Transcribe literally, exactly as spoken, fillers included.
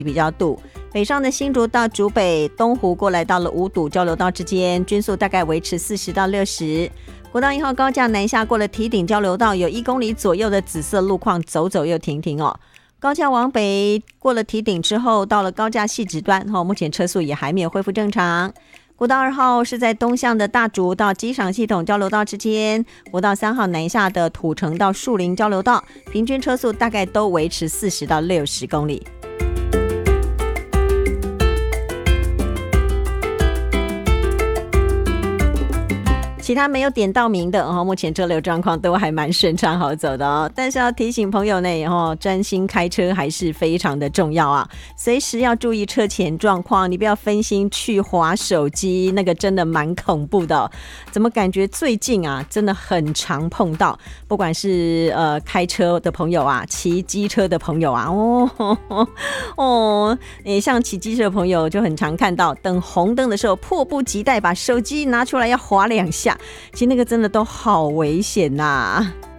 比较度。北上的新竹到竹北、东湖过来到了五堵交流道之间，均速大概维持四十到六十。国道一号高架南下过了堤顶交流道，有一公里左右的紫色路况，走走又停停哦。高架往北过了堤顶之后，到了高架汐止端，哦，目前车速也还没有恢复正常。国道二号是在东向的大竹到机场系统交流道之间，国道三号南下的土城到树林交流道，平均车速大概都维持四十到六十公里。其他没有点到名的、哦、目前车流状况都还蛮顺畅好走的哦。但是要提醒朋友呢、哦、专心开车还是非常的重要啊，随时要注意车前状况，你不要分心去滑手机，那个真的蛮恐怖的、哦。怎么感觉最近啊真的很常碰到，不管是呃开车的朋友啊，骑机车的朋友啊，哦哦哦，也像骑机车的朋友就很常看到，等红灯的时候迫不及待把手机拿出来要滑两下。其实那个真的都好危险呐、啊。